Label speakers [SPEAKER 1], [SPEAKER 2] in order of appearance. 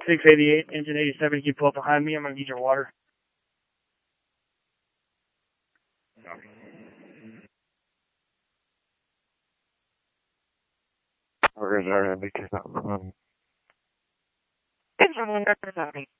[SPEAKER 1] 688, engine 87, keep pull up behind me. I'm going to need your water.
[SPEAKER 2] Where is our because
[SPEAKER 3] Engine 1, Dr. Zombie.